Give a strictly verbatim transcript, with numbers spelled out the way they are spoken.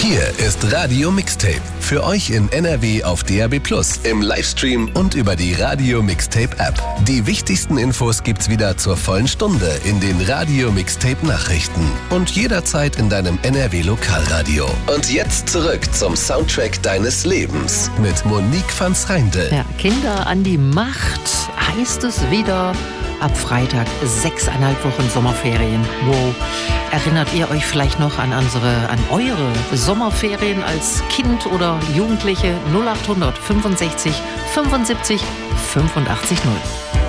Hier ist Radio Mixtape. Für euch in N R W auf D A B plus, im Livestream und über die Radio Mixtape App. Die wichtigsten Infos gibt's wieder zur vollen Stunde in den Radio Mixtape Nachrichten und jederzeit in deinem N R W Lokalradio. Und jetzt zurück zum Soundtrack deines Lebens mit Monique van S'Reindl. Ja, Kinder an die Macht heißt es wieder. Ab Freitag sechseinhalb Wochen Sommerferien. Wow. Erinnert ihr euch vielleicht noch an unsere, an eure Sommerferien als Kind oder Jugendliche? null acht hundert fünfundsechzig fünfundsiebzig fünfundachtzig null.